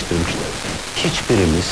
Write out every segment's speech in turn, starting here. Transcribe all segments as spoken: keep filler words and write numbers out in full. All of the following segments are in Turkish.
eleştirmişler. Hiçbirimiz,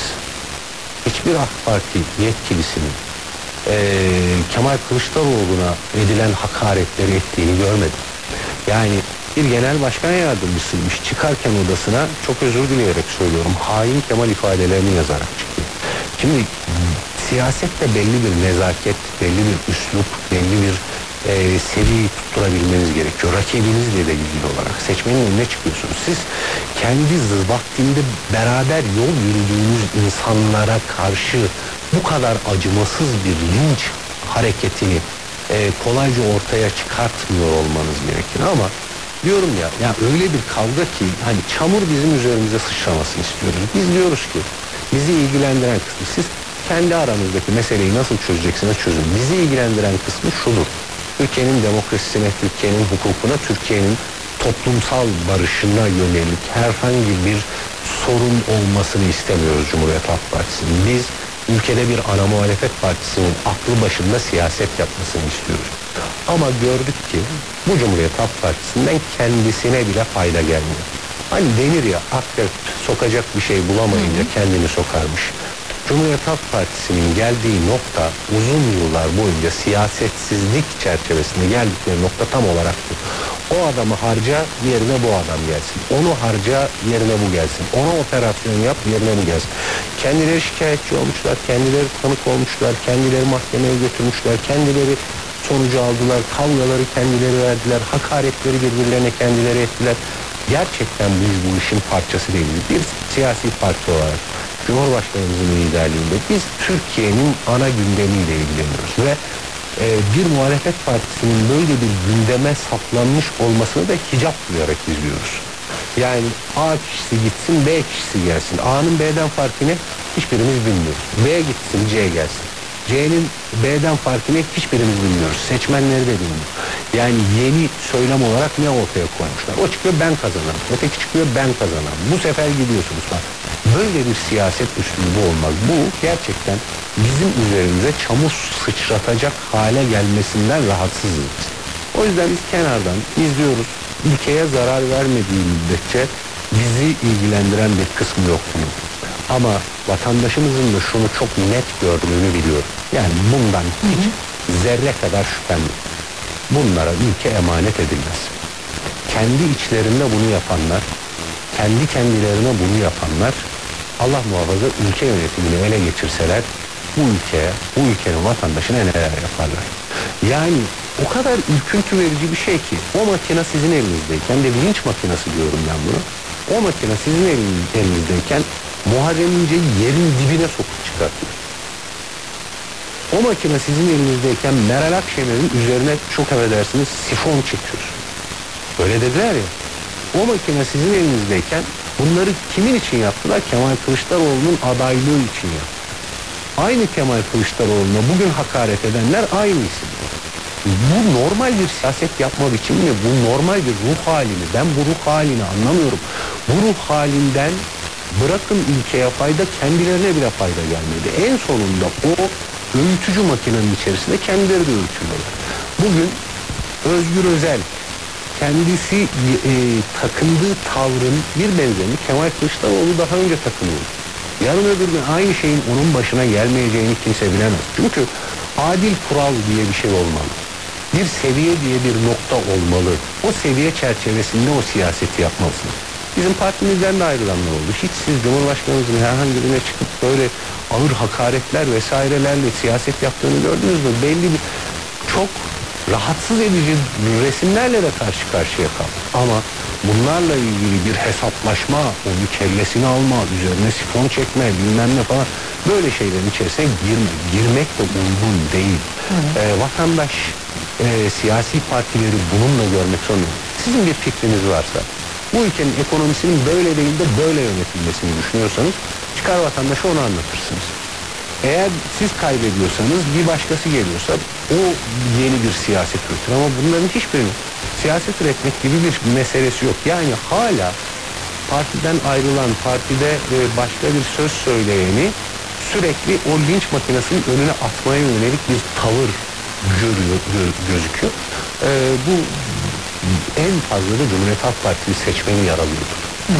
hiçbir AK Parti yetkilisinin e, Kemal Kılıçdaroğlu'na edilen hakaretleri ettiğini görmedim. Yani bir genel başkan yardımcısıymış, çıkarken odasına, çok özür dileyerek söylüyorum, hain Kemal ifadelerini yazarak çıkıyor. Şimdi siyasette belli bir nezaket, belli bir üslup, belli bir e, seviyeyi tutturabilmeniz gerekiyor. Rakibinizle de ilgili olarak seçmenin önüne çıkıyorsunuz. Siz kendi vaktinde beraber yol yürüdüğünüz insanlara karşı bu kadar acımasız bir linç hareketini e, kolayca ortaya çıkartmıyor olmanız gerekir. Ama diyorum ya, ya öyle bir kavga ki hani çamur bizim üzerimize sıçramasını istiyoruz. Biz diyoruz ki bizi ilgilendiren kısmı, siz kendi aranızdaki meseleyi nasıl çözeceksiniz çözün. Bizi ilgilendiren kısmı şudur: Türkiye'nin demokrasisine, Türkiye'nin hukukuna, Türkiye'nin toplumsal barışına yönelik herhangi bir sorun olmasını istemiyoruz Cumhuriyet Halk Partisi'nin. Biz ülkede bir ana muhalefet partisinin aklı başında siyaset yapmasını istiyoruz. Ama gördük ki bu Cumhuriyet Halk Partisi'nden kendisine bile fayda gelmiyor. Hani denir ya, akrep sokacak bir şey bulamayınca kendini sokarmış. Cumhuriyet Halk Partisi'nin geldiği nokta, uzun yıllar boyunca siyasetsizlik çerçevesinde geldikleri nokta tam olarak bu. O adamı harca, yerine bu adam gelsin. Onu harca, yerine bu gelsin. Ona operasyon yap, yerine bu gelsin. Kendileri şikayetçi olmuşlar, kendileri tanık olmuşlar, kendileri mahkemeye götürmüşler, kendileri sonucu aldılar, kavgaları kendileri verdiler, hakaretleri birbirlerine kendileri ettiler. Gerçekten biz bu işin parçası değiliz. Bir siyasi parti olarak Cumhurbaşkanımızın liderliğinde biz Türkiye'nin ana gündemiyle ilgileniyoruz ve e, bir muhalefet partisinin böyle bir gündeme saplanmış olmasını da hicap duyarak izliyoruz. Yani A kişisi gitsin, B kişisi gelsin. A'nın B'den farkı ne? Hiçbirimiz bilmiyoruz. B gitsin, C gelsin. C'nin B'den farkı ne? Hiçbirimiz bilmiyoruz. Seçmenleri de bilmiyor. Yani yeni söylem olarak ne ortaya koymuşlar? O çıkıyor, ben kazanırım. Öteki çıkıyor, ben kazanırım. Bu sefer gidiyorsunuz falan. Böyle bir siyaset üslubu olmaz. Bu gerçekten bizim üzerimize çamur sıçratacak hale gelmesinden rahatsızız biz. O yüzden biz kenardan izliyoruz. Ülkeye zarar vermediği müddetçe bizi ilgilendiren bir kısmı yok bunun. Ama vatandaşımızın da şunu çok net gördüğünü biliyorum. Yani bundan hiç zerre kadar şüphem yok. Bunlara ülke emanet edilmez. Kendi içlerinde bunu yapanlar, kendi kendilerine bunu yapanlar, Allah muhafaza ülke yönetimini ele geçirseler bu ülkeye, bu ülkenin vatandaşına neler yaparlar. Yani o kadar ürküntü verici bir şey ki, o makine sizin elinizdeyken, de bilinç makinesi diyorum ben bunu, o makine sizin elinizdeyken Muharrem İnce'yi yerin dibine sokup çıkartıyor. O makine sizin elinizdeyken Meral Akşener'in üzerine, çok affedersiniz, sifon çekiyor. Öyle dediler ya. O makine sizin elinizdeyken bunları kimin için yaptılar? Kemal Kılıçdaroğlu'nun adaylığı için yaptı. Aynı Kemal Kılıçdaroğlu'na bugün hakaret edenler aynı isim. Bu normal bir siyaset yapma biçimi mi? Bu normal bir ruh hali mi? Ben bu ruh halini anlamıyorum. Bu ruh halinden bırakın ülkeye fayda, kendilerine bile fayda gelmedi. En sonunda o öğütücü makinenin içerisinde kendileri de öğütüyorlar. Bugün Özgür Özel kendisi e, takındığı tavrın bir benzerini Kemal Kılıçdaroğlu daha önce takınıyor. Yarın öbür gün aynı şeyin onun başına gelmeyeceğini kimse bilemez. Çünkü adil kural diye bir şey olmalı. Bir seviye diye bir nokta olmalı. O seviye çerçevesinde o siyaseti yapmalısınız. Bizim partimizden de ayrılanlar oldu. Hiç siz Cumhurbaşkanımızın herhangi birine çıkıp böyle ağır hakaretler vesairelerle siyaset yaptığını gördünüz mü? Belli bir çok rahatsız edici resimlerle de karşı karşıya kaldı. Ama bunlarla ilgili bir hesaplaşma, onun kellesini alma, üzerine sifon çekme, bilmem ne falan, böyle şeylerin içerisine girme, girmek de uygun değil. Ee, vatandaş e, siyasi partileri bununla görmek zorunda. Sizin bir fikriniz varsa, bu ülkenin ekonomisinin böyle değil de böyle yönetilmesini düşünüyorsanız, çıkar vatandaşa onu anlatırsınız. Eğer siz kaybediyorsanız, bir başkası geliyorsa o yeni bir siyaset üretir. Ama bunların hiçbirinin siyaset üretmek gibi bir meselesi yok. Yani hala partiden ayrılan, partide başka bir söz söyleyeni sürekli o linç makinesinin önüne atmaya yönelik bir tavır görüyor, gözüküyor. Ee, bu en fazla da Cumhuriyet Halk Partisi seçmeni yaralıyordur. Hı hı.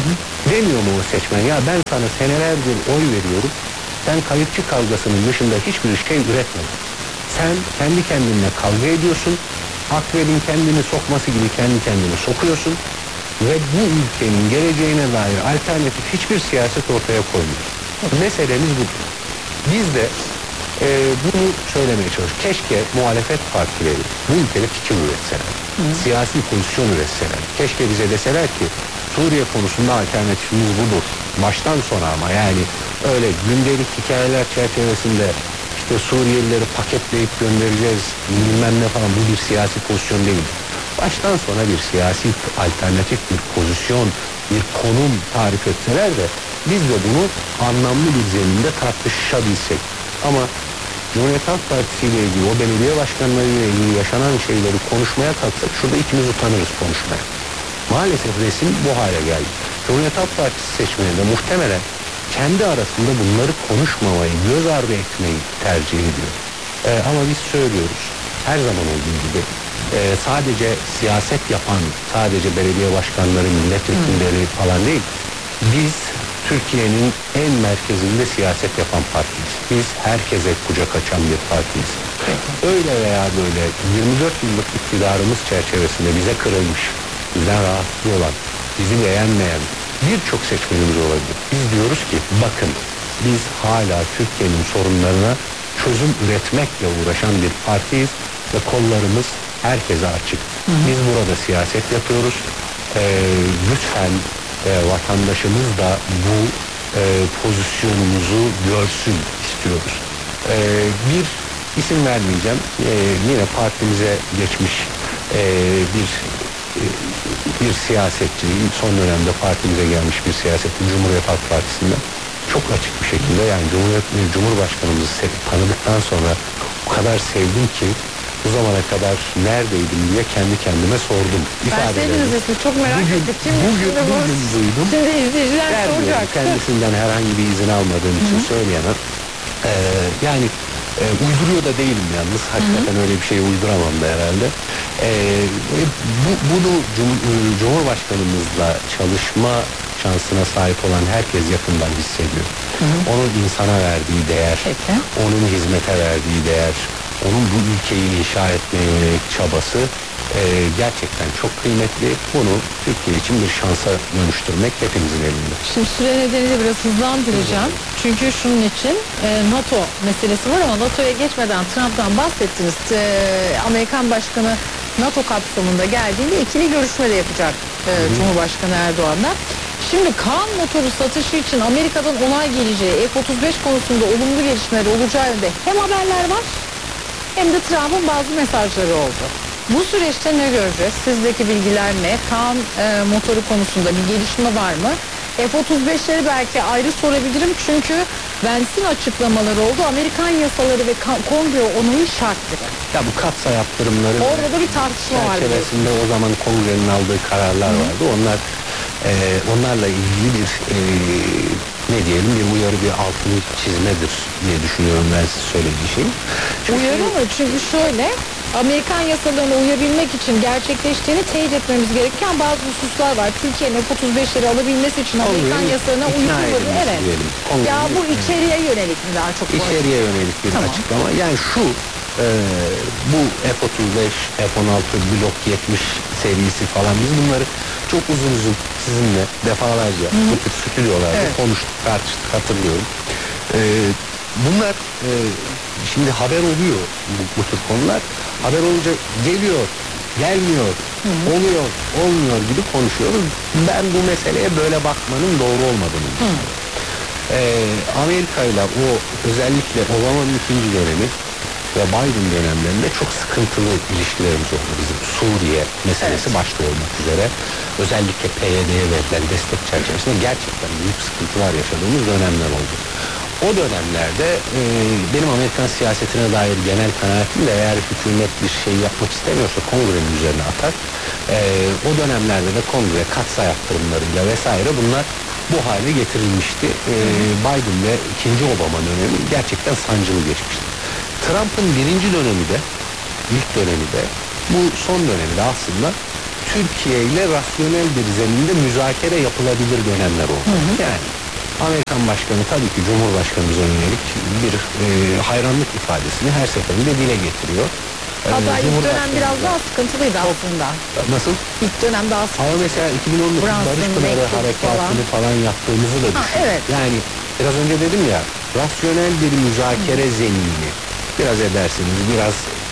Demiyor mu o seçmen, ya ben sana senelerdir oy veriyorum, sen kayıkçı kavgasının dışında hiçbir şey üretmedin. Sen kendi kendinle kavga ediyorsun, akrebin kendini sokması gibi kendi kendini sokuyorsun ve bu ülkenin geleceğine dair alternatif hiçbir siyaset ortaya koymuyorsun. Meselemiz budur. Biz de e, bunu söylemeye çalışıyoruz. Keşke muhalefet partileri bu ülkede fikir üretseler, Hı. siyasi pozisyon üretseler. Keşke bize deseler ki Suriye konusunda alternatifimiz budur. Baştan sona, ama yani öyle gündelik hikayeler çerçevesinde işte Suriyelileri paketleyip göndereceğiz bilmem ne falan, bu bir siyasi pozisyon değil. Baştan sona bir siyasi alternatif bir pozisyon, bir konum tarif etseler de biz de bunu anlamlı bir zeminde tartışabilsek. Ama Cumhuriyet Halk Partisi ile ilgili, o belediye başkanları ile ilgili yaşanan şeyleri konuşmaya kalksak şurada ikimiz utanırız konuşmaya. Maalesef resim bu hale geldi. Cumhuriyet Halk Partisi seçmeninde muhtemelen kendi arasında bunları konuşmamayı, göz ardı etmeyi tercih ediyor. Ee, ama biz söylüyoruz, her zaman olduğu gibi e, sadece siyaset yapan, sadece belediye başkanları, milletvekilleri hmm. falan değil, biz Türkiye'nin en merkezinde siyaset yapan partiyiz. Biz herkese kucak açan bir partiyiz. Öyle veya böyle yirmi dört yıllık iktidarımız çerçevesinde bize kırılmış, bizden rahatsız olan, bizi beğenmeyen birçok seçmenimiz olabilir. Biz diyoruz ki bakın, biz hala Türkiye'nin sorunlarına çözüm üretmekle uğraşan bir partiyiz ve kollarımız herkese açık. Hı hı. Biz burada siyaset yapıyoruz. Ee, lütfen e, vatandaşımız da bu e, pozisyonumuzu görsün istiyoruz. Ee, bir isim vermeyeceğim. Ee, yine partimize geçmiş e, bir bir siyasetçi, son dönemde partimize gelmiş bir siyasetçi, Cumhuriyet Halk Partisi'nden çok açık bir şekilde, yani Cumhuriyet, Cumhurbaşkanımızı tanıdıktan sonra o kadar sevdim ki bu zamana kadar neredeydim diye kendi kendime sordum. Verseydiniz ismi, çok merak bugün, ettim. Şimdi, bugün, şimdi, bugün duydum. Şimdi izleyiciler soracak. Kendisinden herhangi bir izin almadığım için söyleyemem. Ee, yani e, uyduruyor da değilim yalnız. Hakikaten Hı-hı. öyle bir şey uyduramam da herhalde. Ee, bu, bunu Cum- Cumhurbaşkanımızla çalışma şansına sahip olan herkes yakından hissediyor. Hı-hı. Onun insana verdiği değer, Peki. onun hizmete verdiği değer, onun bu ülkeyi inşa etmeye yönelik çabası e, gerçekten çok kıymetli. Bunu Türkiye için bir şansa dönüştürmek hepimizin elinde. Şimdi süre nedeniyle biraz hızlandıracağım. Çünkü şunun için e, NATO meselesi var, ama NATO'ya geçmeden Trump'tan bahsettiniz. E, Amerikan Başkanı NATO kapsamında geldiğinde ikili görüşme de yapacak e, Cumhurbaşkanı Erdoğan'la. Şimdi Kaan motoru satışı için Amerika'dan onay geleceği, F otuz beş konusunda olumlu gelişmeler olacağı yönünde hem haberler var, hem de Trump'ın bazı mesajları oldu. Bu süreçte ne göreceğiz? Sizdeki bilgiler ne? Kaan e, motoru konusunda bir gelişme var mı? F otuz beşleri belki ayrı sorabilirim, çünkü Vance'in açıklamaları oldu. Amerikan yasaları ve kongre onayı şart dedi. Ya bu katsayı yaptırımları orada da bir tartışma var. Çerçevesinde o zaman kongrenin aldığı kararlar Hı. vardı. Onlar e, onlarla ilgili bir e, ne diyelim bir uyarı, bir altını çizmedir diye düşünüyorum ben size söylediği şey. Çünkü, uyarı mı? Çünkü şöyle, Amerikan yasalarına uyabilmek için gerçekleştiğini teyit etmemiz gereken bazı hususlar var. Türkiye'nin F otuz beşleri alabilmesi için Amerikan Oluyor, yasalarına uyulmadı. Evet. Diyelim, ya bu içeriye yönelik mi daha çok? İçeriye yönelik bir tamam. açıklama. Yani şu e, bu F otuz beş, F on altı, Blok yetmiş serisi falan, biz bunları çok uzun uzun sizinle defalarca Hı-hı. bu tür stüdyolarda evet. konuştuk, tartıştık, hatırlıyorum. E, bunlar e, şimdi haber oluyor bu, bu tür konular. Haber olunca geliyor, gelmiyor, Hı-hı. oluyor, olmuyor gibi konuşuyoruz. Ben bu meseleye böyle bakmanın doğru olmadığını düşünüyorum. Ee, Amerika ile o özellikle Obama'nın ikinci dönemi ve Biden dönemlerinde çok sıkıntılı ilişkilerimiz oldu bizim. Suriye meselesi evet. başta olmak üzere özellikle P Y D'ye verilen destek çerçevesinde gerçekten büyük sıkıntılar yaşadığımız dönemler oldu. O dönemlerde e, benim Amerikan siyasetine dair genel kanaatim de, eğer hükümet bir şey yapmak istemiyorsa kongrenin üzerine atar. E, o dönemlerde de kongre katsayı yaptırımlarıyla vesaire bunlar bu hale getirilmişti. E, Biden ve ikinci Obama dönemi gerçekten sancılı geçmişti. Trump'ın birinci dönemi de, ilk dönemi de, bu son dönemi de aslında Türkiye ile rasyonel bir zeminde müzakere yapılabilir dönemler oldu. Hı hı. Yani Amerikan Başkanı tabii ki Cumhurbaşkanımıza yönelik bir e, hayranlık ifadesini her seferinde dile getiriyor. Hatta ee, ilk dönem biraz daha sıkıntılıydı aslında. Nasıl? İlk dönem daha sıkıntılıydı. Ama mesela iki bin on dokuz Barış Pınarı harekatını falan. falan yaptığımızı da düşün. Evet. Yani biraz önce dedim ya, rasyonel bir müzakere Hı. zemini. Biraz edersiniz, biraz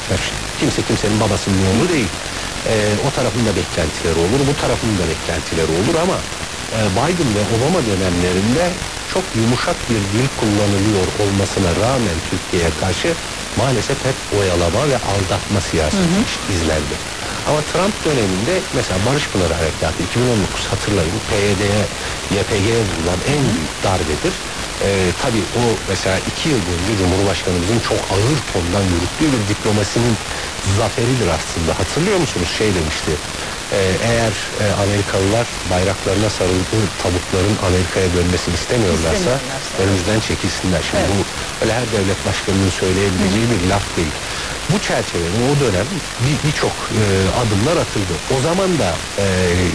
kimse kimsenin babasının oğlu değil. Ee, o tarafın da beklentileri olur, bu tarafın da beklentileri olur ama e, Biden ve Obama dönemlerinde çok yumuşak bir dil kullanılıyor olmasına rağmen Türkiye'ye karşı maalesef hep oyalama ve aldatma siyaseti hı hı. izlendi. Ama Trump döneminde mesela Barış Pınarı Harekatı iki bin on dokuz hatırlayın, P Y D'ye, Y P G'ye vurulan en büyük darbedir. Ee, tabii o mesela iki yıl boyunca Cumhurbaşkanımızın çok ağır tondan yürüttüğü bir diplomasinin zaferidir aslında. Hatırlıyor musunuz? Şey demişti, e, eğer e, Amerikalılar bayraklarına sarıldığı tabutların Amerika'ya dönmesini istemiyorlarsa önümüzden çekilsinler. Şimdi evet. bu öyle her devlet başkanının söyleyebileceği bir laf değil. Bu çerçevede o dönem birçok bir e, adımlar atıldı. O zaman da e,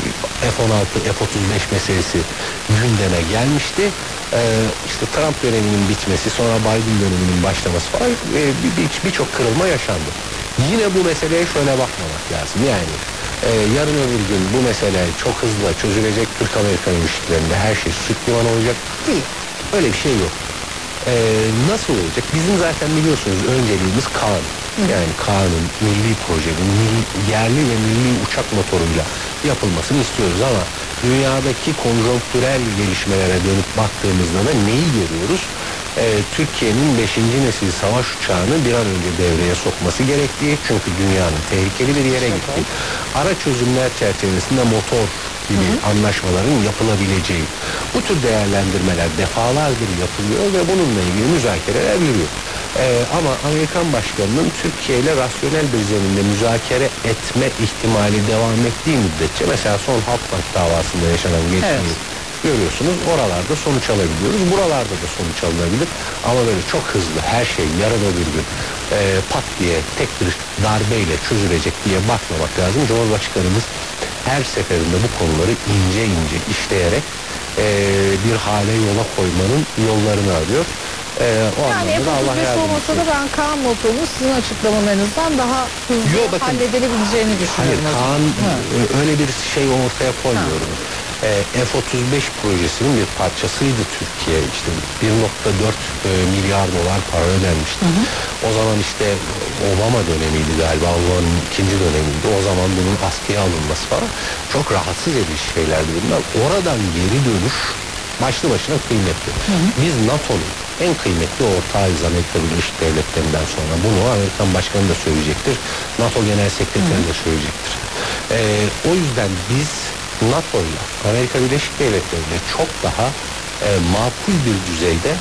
F on altı, F otuz beş meselesi gündeme gelmişti. E, işte Trump döneminin bitmesi, sonra Biden döneminin başlaması falan e, birçok bir, bir kırılma yaşandı. Yine bu meseleye şöyle bakmamak lazım. Yani e, yarın öbür gün bu mesele çok hızlı çözülecek, Türk-Amerikan ilişkilerinde her şey süt liman olacak değil. Öyle bir şey yok. E, nasıl olacak? Bizim zaten biliyorsunuz önceliğimiz Kaan. Yani Kaan'ın milli projenin milli, yerli ve milli uçak motoruyla yapılmasını istiyoruz ama dünyadaki konjonktürel gelişmelere dönüp baktığımızda da neyi görüyoruz? Ee, Türkiye'nin beşinci nesil savaş uçağını bir an önce devreye sokması gerektiği, çünkü dünyanın tehlikeli bir yere gittiği, ara çözümler çerçevesinde motor gibi Hı. anlaşmaların yapılabileceği, bu tür değerlendirmeler defalardır yapılıyor ve bununla ilgili müzakereler yürüyor. Ee, ama Amerikan Başkanı'nın Türkiye ile rasyonel bir zeminde müzakere etme ihtimali devam ettiği müddetçe, mesela son Halkbank davasında yaşanan gelişmeyi evet. görüyorsunuz, oralarda sonuç alabiliyoruz, buralarda da sonuç alınabilir ama böyle çok hızlı her şey yarın öbür gün e, pat diye tek bir darbeyle çözülecek diye bakmamak lazım. Cumhurbaşkanımız her seferinde bu konuları ince ince işleyerek e, bir hale yola koymanın yollarını arıyor. Ee, o yani F otuz beş olmasa da ben Kaan motorunu sizin açıklamalarınızdan daha hızlı Yo, bakın, halledilebileceğini düşünüyorum. Hayır, Kaan öyle bir şey ortaya koymuyorum. Ee, F otuz beş projesinin bir parçasıydı Türkiye. İşte bir nokta dört milyar dolar para ödenmişti. Hı hı. O zaman işte Obama dönemiydi galiba, Obama'nın ikinci dönemiydi. O zaman bunun askıya alınması falan çok rahatsız edici şeylerdi bunlar. Oradan geri dönüş başlı başına kıymetli. Hı hı. Biz NATO'nun en kıymetli ortağıyız Amerika Birleşik Devletleri'nden sonra. Bunu Amerikan Başkanı da söyleyecektir. NATO Genel Sekreteri de söyleyecektir. Ee, o yüzden biz NATO'yla Amerika Birleşik Devletleri'yle çok daha e, makul bir düzeyde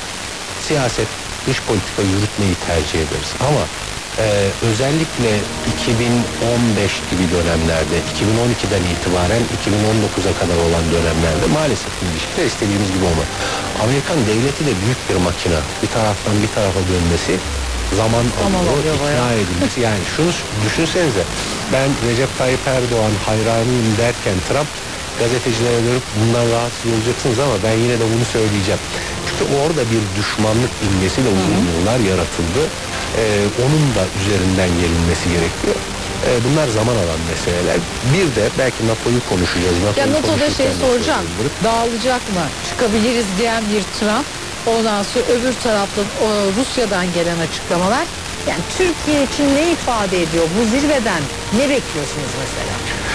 siyaset, dış politika yürütmeyi tercih ederiz. Ama Ee, özellikle iki bin on beş gibi dönemlerde, iki bin on ikiden itibaren iki bin on dokuza kadar olan dönemlerde maalesef ilişkiler istediğimiz gibi olmadı. Amerikan devleti de büyük bir makina. Bir taraftan bir tarafa dönmesi zaman alıyor, ikna edilmesi. Yani şunu düşünsenize, ben Recep Tayyip Erdoğan hayranıyım derken Trump gazetecilere dönüp bundan rahatsız olacaksınız ama ben yine de bunu söyleyeceğim. Çünkü orada bir düşmanlık imgesiyle uzun yıllar yaratıldı. Ee, onun da üzerinden gelinmesi gerekiyor. Ee, bunlar zaman alan meseleler. Bir de belki NATO'yu konuşacağız. NATO'yu ya NATO'da şey soracağım. Dağılacak mı? Çıkabiliriz diyen bir Trump. Ondan sonra öbür tarafta o, Rusya'dan gelen açıklamalar. Yani Türkiye için ne ifade ediyor? Bu zirveden ne bekliyorsunuz mesela?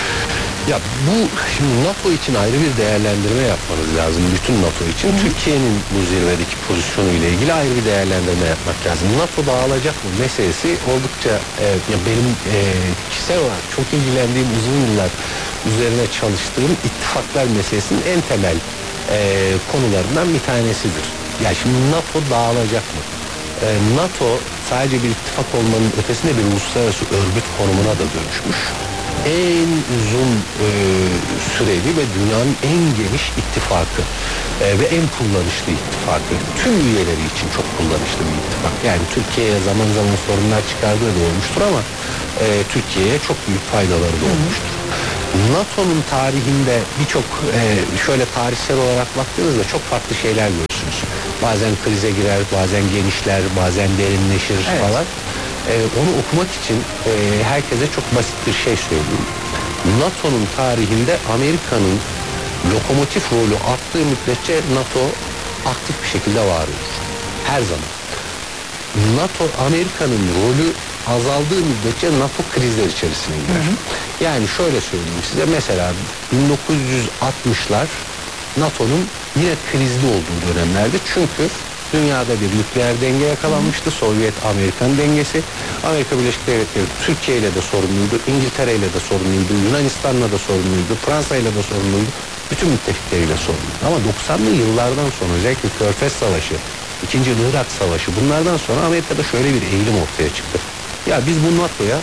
Ya bu şimdi NATO için ayrı bir değerlendirme yapmanız lazım. Bütün NATO için. Hı-hı. Türkiye'nin bu zirvedeki pozisyonu ile ilgili ayrı bir değerlendirme yapmak lazım. NATO dağılacak mı meselesi oldukça e, ya benim e, kişisel olarak çok ilgilendiğim, uzun yıllar üzerine çalıştığım ittifaklar meselesinin en temel e, konularından bir tanesidir. Ya şimdi NATO dağılacak mı? E, NATO sadece bir ittifak olmanın ötesinde bir uluslararası örgüt konumuna da dönüşmüş. En uzun e, süreli ve dünyanın en geniş ittifakı e, ve en kullanışlı ittifakı. Tüm üyeleri için çok kullanışlı bir ittifak. Yani Türkiye'ye zaman zaman sorunlar çıkardığı da olmuştur ama e, Türkiye'ye çok büyük faydaları da olmuştur. NATO'nun tarihinde birçok e, şöyle tarihsel olarak baktığınızda çok farklı şeyler görürsünüz. Bazen krize girer, bazen genişler, bazen derinleşir Evet. falan. E, onu okumak için e, herkese çok basit bir şey söyleyeyim. NATO'nun tarihinde Amerika'nın lokomotif rolü arttığı müddetçe NATO aktif bir şekilde var olur. Her zaman. NATO, Amerika'nın rolü azaldığı müddetçe NATO krizler içerisine girer. Hı hı. Yani şöyle söyleyeyim size, mesela bin dokuz yüz altmışlar NATO'nun yine krizli olduğu dönemlerdi. Çünkü dünyada bir nükleer denge yakalanmıştı. Sovyet-Amerikan dengesi. Amerika Birleşik Devletleri Türkiye ile de sorumluydu. İngiltere ile de sorumluydu. Yunanistan'la da sorumluydu. Fransa ile de sorumluydu. Bütün müttefikleriyle sorumluydu. Ama doksanlı yıllardan sonra özellikle Körfez Savaşı, İkinci Irak Savaşı, bunlardan sonra Amerika'da şöyle bir eğilim ortaya çıktı. Ya biz bu NATO'ya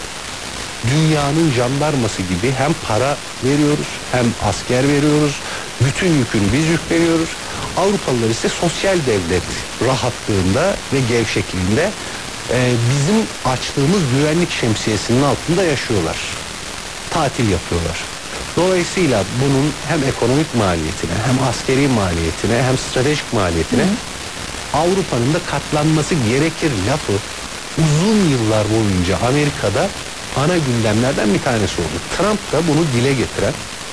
dünyanın jandarması gibi hem para veriyoruz hem asker veriyoruz. Bütün yükünü biz yükleniyoruz. Avrupalılar ise sosyal devlet rahatlığında ve gevşekliğinde e, bizim açtığımız güvenlik şemsiyesinin altında yaşıyorlar. Tatil yapıyorlar. Dolayısıyla bunun hem ekonomik maliyetine hem askeri maliyetine hem stratejik maliyetine Avrupa'nın da katlanması gerekir lafı uzun yıllar boyunca Amerika'da ana gündemlerden bir tanesi oldu. Trump da bunu dile getiren,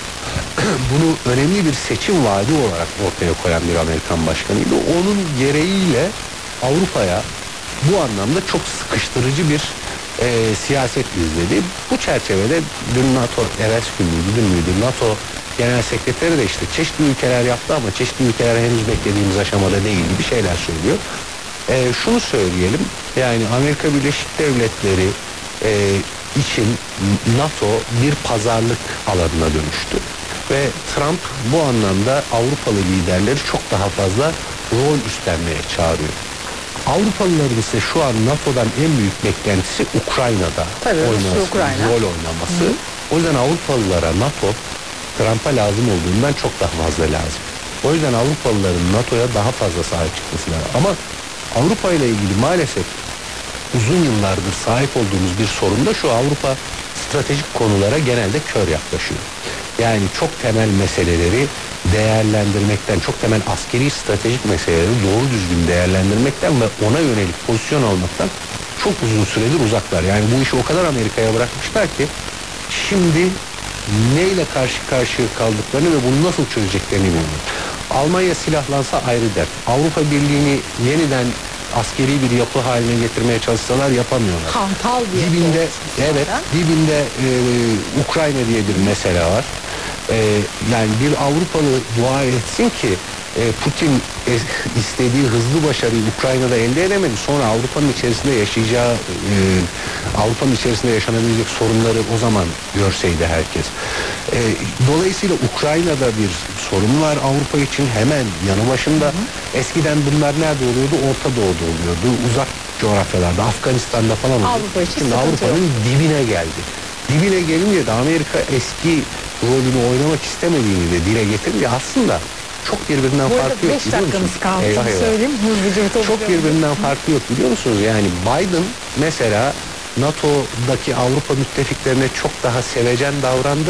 bunu önemli bir seçim vaadi olarak ortaya koyan bir Amerikan başkanıydı. Onun gereğiyle Avrupa'ya bu anlamda çok sıkıştırıcı bir e, siyaset izledi. Bu çerçevede dün NATO, evvelsi gün müydü, dün müydü, NATO Genel Sekreteri de işte çeşitli ülkeler yaptı ama çeşitli ülkeler henüz beklediğimiz aşamada değil gibi şeyler söylüyor. E, şunu söyleyelim, yani Amerika Birleşik Devletleri e, için NATO bir pazarlık alanına dönüştü. Ve Trump bu anlamda Avrupalı liderleri çok daha fazla rol üstlenmeye çağırıyor. Avrupalıların ise şu an NATO'dan en büyük beklentisi Ukrayna'da Tabii, oynaması, Ukrayna. rol oynaması. Hı. O yüzden Avrupalılara NATO Trump'a lazım olduğundan çok daha fazla lazım. O yüzden Avrupalıların NATO'ya daha fazla sahip çıkması lazım. Ama Avrupa ile ilgili maalesef uzun yıllardır sahip olduğumuz bir sorun da şu: Avrupa stratejik konulara genelde kör yaklaşıyor. Yani çok temel meseleleri değerlendirmekten, çok temel askeri stratejik meseleleri doğru düzgün değerlendirmekten ve ona yönelik pozisyon almaktan çok uzun süredir uzaklar. Yani bu işi o kadar Amerika'ya bırakmışlar ki şimdi neyle karşı karşıya kaldıklarını ve bunu nasıl çözeceklerini bilmiyorum. Almanya silahlansa ayrı dert. Avrupa Birliği'ni yeniden askeri bir yapı haline getirmeye çalışsalar yapamıyorlar. Hantal bir dibinde, yapı. evet, dibinde e, Ukrayna diye bir mesele var. E, yani bir Avrupalı dua etsin ki e, Putin e, istediği hızlı başarıyı Ukrayna'da elde edemedi. Sonra Avrupa'nın içerisinde yaşayacağı, e, Avrupa'nın içerisinde yaşanabilecek sorunları o zaman görseydi herkes. E, dolayısıyla Ukrayna'da bir sorun var Avrupa için, hemen yanı başında. Hı hı. Eskiden bunlar nerede oluyordu? Orta Doğu'da oluyordu. Uzak coğrafyalarda, Afganistan'da falan oluyordu. Avrupa için Şimdi Avrupa'nın dibine geldi. Dibine gelince de Amerika eski rolünü oynamak istemediğini de dile getirince aslında çok birbirinden Bu farkı yok, beş biliyor dakikamız musunuz? kaldı. Eyvah eyvah. Söyleyeyim hızlıca. Çok birbirinden farkı yok, biliyor musunuz? Yani Biden mesela NATO'daki Avrupa müttefiklerine çok daha sevecen davrandı.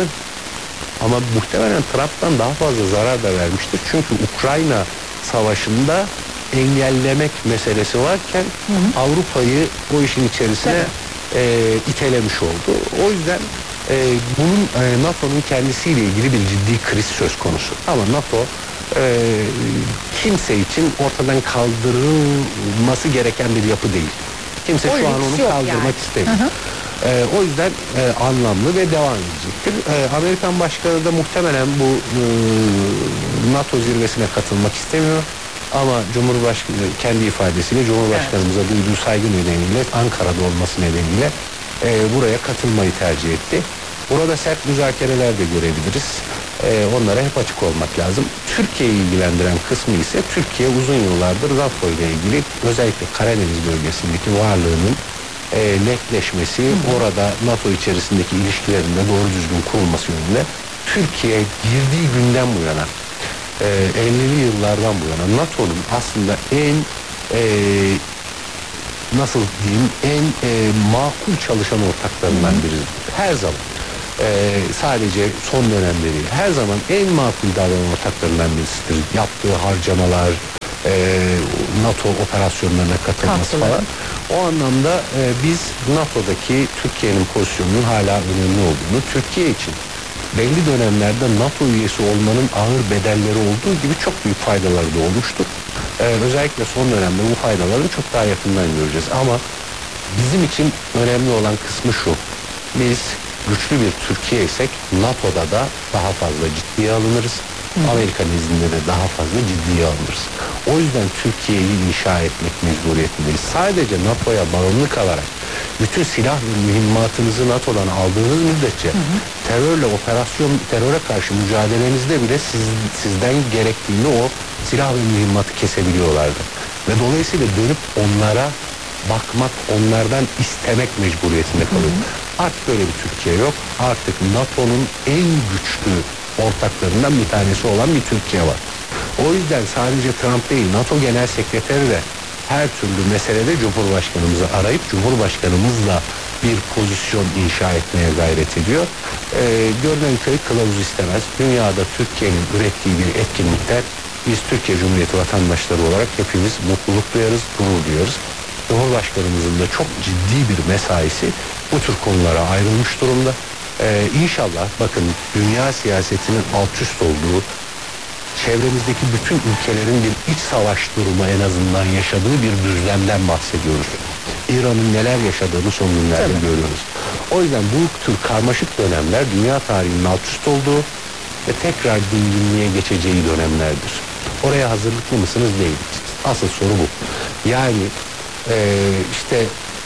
Ama muhtemelen Trump'tan daha fazla zarar da vermiştir. Çünkü Ukrayna savaşında engellemek meselesi varken hı hı. Avrupa'yı o işin içerisine e, itelemiş oldu. O yüzden e, bunun e, NATO'nun kendisiyle ilgili bir ciddi kriz söz konusu. Ama NATO e, kimse için ortadan kaldırılması gereken bir yapı değil. Kimse o şu an onu kaldırmak yani. istemiyor. Hı hı. Ee, o yüzden e, anlamlı ve devam edecektir. Ee, Amerikan başkanı da muhtemelen bu e, NATO zirvesine katılmak istemiyor. Ama Cumhurbaşkanı kendi ifadesiyle Cumhurbaşkanımıza evet. duyduğu saygı nedeniyle, Ankara'da olması nedeniyle e, buraya katılmayı tercih etti. Burada sert müzakereler de görebiliriz. E, onlara hep açık olmak lazım. Türkiye'yi ilgilendiren kısmı ise Türkiye uzun yıllardır NATO ile ilgili özellikle Karadeniz bölgesindeki varlığının E, netleşmesi, hı hı. orada NATO içerisindeki ilişkilerinde doğru düzgün kurulması yönünde Türkiye girdiği günden bu yana, e, ellili yıllardan bu yana NATO'nun aslında en e, nasıl diyeyim en e, makul çalışan ortaklarından biri her zaman. e, sadece son dönemleri her zaman en makul davranan ortaklarından birisidir. Yaptığı harcamalar, e, NATO operasyonlarına katılması Katılım. falan. O anlamda e, biz NATO'daki Türkiye'nin pozisyonunun hala önemli olduğunu, Türkiye için belli dönemlerde NATO üyesi olmanın ağır bedelleri olduğu gibi çok büyük faydaları da olmuştur. Ee, özellikle son dönemde bu faydaları çok daha yakından göreceğiz. Ama bizim için önemli olan kısmı şu: biz güçlü bir Türkiye isek NATO'da da daha fazla ciddiye alınırız. Amerika nezdinde de daha fazla ciddiye alınırız. O yüzden Türkiye'yi inşa etmek mecburiyetindeyiz. Sadece NATO'ya bağımlı kalarak bütün silah ve mühimmatınızı NATO'dan aldığınız müddetçe hı hı. terörle operasyon, teröre karşı mücadelenizde bile siz, sizden gerektiğini o silah ve mühimmatı kesebiliyorlardı. Ve dolayısıyla dönüp onlara bakmak, onlardan istemek mecburiyetinde kalıyor. Hı hı. Artık böyle bir Türkiye yok. Artık NATO'nun en güçlü ortaklarından bir tanesi olan bir Türkiye var. O yüzden sadece Trump değil, NATO Genel Sekreteri de her türlü meselede Cumhurbaşkanımızı arayıp Cumhurbaşkanımızla bir pozisyon inşa etmeye gayret ediyor. Ee, görünen köy kılavuz istemez. Dünyada Türkiye'nin ürettiği bir etkinlikten biz Türkiye Cumhuriyeti vatandaşları olarak hepimiz mutluluk duyarız, gurur duyarız. Cumhurbaşkanımızın da çok ciddi bir mesaisi bu tür konulara ayrılmış durumda. Ee, İnşallah bakın, dünya siyasetinin alt üst olduğu, çevremizdeki bütün ülkelerin bir iç savaş durumu en azından yaşadığı bir düzlemden bahsediyoruz. İran'ın neler yaşadığını son günlerde Tabii. görüyoruz. O yüzden bu tür karmaşık dönemler dünya tarihinin alt üst olduğu ve tekrar dinginliğe geçeceği dönemlerdir. Oraya hazırlıklı mısınız? Değil. Asıl soru bu. Yani e, işte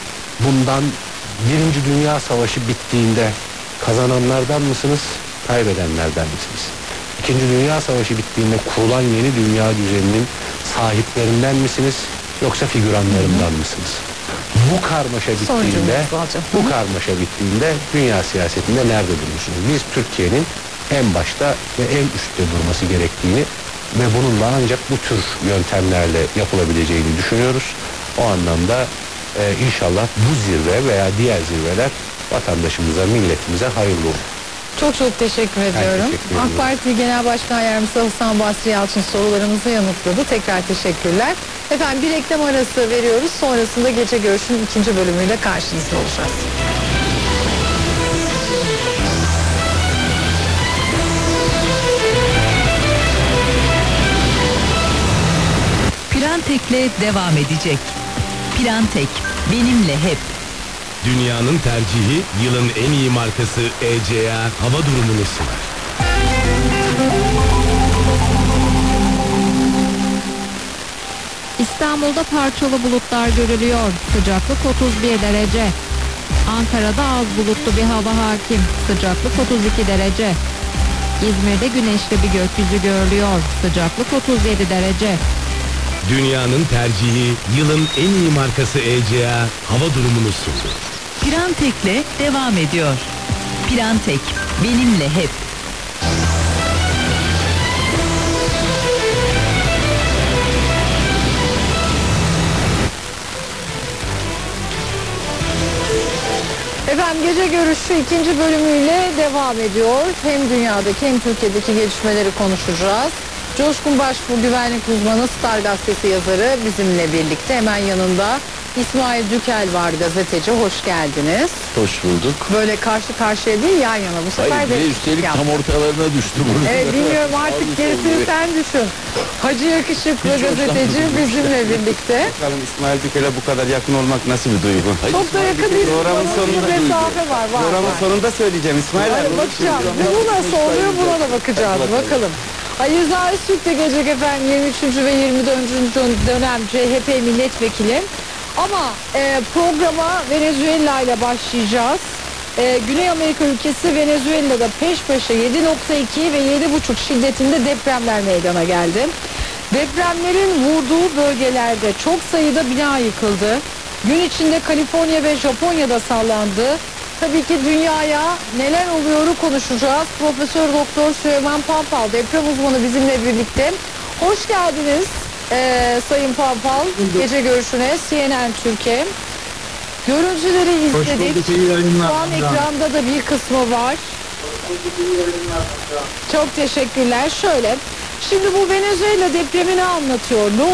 bundan Birinci Dünya Savaşı bittiğinde kazananlardan mısınız, kaybedenlerden misiniz? İkinci Dünya Savaşı bittiğinde kurulan yeni dünya düzeninin sahiplerinden misiniz, yoksa figüranlarından mısınız? Bu karmaşa bittiğinde, bu karmaşa bittiğinde dünya siyasetinde nerede durursunuz? Biz Türkiye'nin en başta ve en üstte durması gerektiğini ve bununla ancak bu tür yöntemlerle yapılabileceğini düşünüyoruz. O anlamda e, inşallah bu zirve veya diğer zirveler vatandaşımıza, milletimize hayırlı olur. Çok çok teşekkür ediyorum. Teşekkür AK Parti Genel Başkan Yardımcısı Hasan Basri Yalçın sorularımızı yanıtladı. Tekrar teşekkürler. Efendim bir reklam arası veriyoruz. Sonrasında Gece Görüş'ün ikinci bölümüyle karşınızda olacağız. Plantek'le devam edecek. Plantek, benimle hep. Dünyanın tercihi, yılın en iyi markası E C A hava durumunu sunar. İstanbul'da parçalı bulutlar görülüyor. Sıcaklık otuz bir derece. Ankara'da az bulutlu bir hava hakim. Sıcaklık otuz iki derece. İzmir'de güneşli bir gökyüzü görülüyor. Sıcaklık otuz yedi derece. Dünyanın tercihi, yılın en iyi markası E C A hava durumunu sundu. Plantek'le devam ediyor. Plantek, benimle hep. Efendim Gece Görüşü ikinci bölümüyle devam ediyor. Hem dünyadaki hem Türkiye'deki gelişmeleri konuşacağız. Coşkun Başbuğ güvenlik uzmanı, Star Gazetesi yazarı bizimle birlikte. Hemen yanında İsmail Dükel var, gazeteci. Hoş geldiniz. Hoş bulduk. Böyle karşı karşıya değil, yan yana. Bu sefer Hayır, de üstelik yaptım. tam ortalarına düştü bunu. Evet, bilmiyorum artık gerisini sen düşün. Hacı Yakışıklı Hiç gazeteci bizimle birlikte. Bakalım İsmail Dükel'e bu kadar yakın olmak nasıl bir duygu? Hayır, Çok da yakın değil. Programın sonunda bir mesafe var. var Programın var. sonunda söyleyeceğim İsmail Hayır, abi. bakacağım. Bu nasıl oluyor, buna da bakacağız. Bakalım. Ali Rıza Öztürk de gelecek efendim, yirmi üçüncü ve yirmi dördüncü dönem C H P milletvekili. Ama e, programa Venezuela ile başlayacağız. E, Güney Amerika ülkesi Venezuela'da peş peşe yedi nokta iki ve yedi buçuk şiddetinde depremler meydana geldi. Depremlerin vurduğu bölgelerde çok sayıda bina yıkıldı. Gün içinde Kaliforniya ve Japonya'da sallandı. Tabii ki dünyaya neler oluyoru konuşacağız. Profesör Doktor Süleyman Pampal, deprem uzmanı bizimle birlikte. Hoş geldiniz ee, Sayın Pampal. Gece Görüşü'ne C N N Türkiye. Görüntüleri izledik. Şu an ekranda da bir kısmı var. Çok teşekkürler. Şöyle, şimdi bu Venezuela depremini anlatıyor. Ne